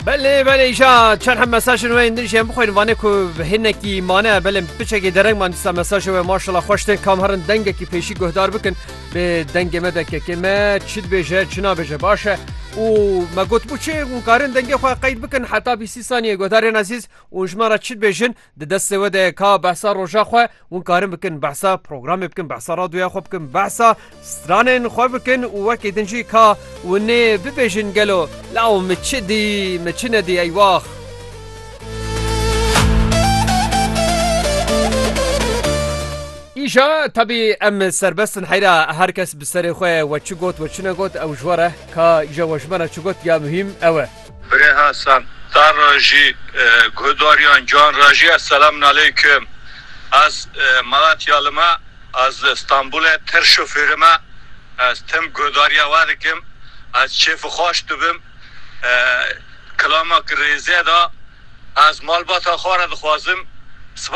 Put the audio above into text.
بله ایجا چند هم مساج رو اندرش هم بخواین وانه کو هنکی مانه بله بچگی درنگ من دیسا مساج و ماشاءالله خوشتن کام هرن دنگه کی پیشی گهدار بکن به دنگ مدکه که ما چید بجه چنا بجه باشه و ما گوت بو چه اون کارن دنگه خواه قید بکن حتی 20 ثانیه گهدارین عزیز و جمارا چید بجن دست وده کا بحثا روژا خواه اون کارن بکن بحثا پروگرام بکن بحثا رادویا خواه بکن بحثا سترانن خواه بکن و وکی دنجی کا و نه ببجن گلو لاو مچدی مچندی ایواخ ایجا طبی ام سربستن حیرا هر کس بسری خواه و چی گوت و چی نگوت او جواره که ایجا وشمانه چی گوت یا مهم اوه بره حسن در راجی گهداریان جان راجی السلام علیکم از ملاتیالما از استانبول تر شوفیرما از تم گهداریا وادکم از چیف خوش دوبم کلاما که ریزه دا از مالباتا خواره دخوازم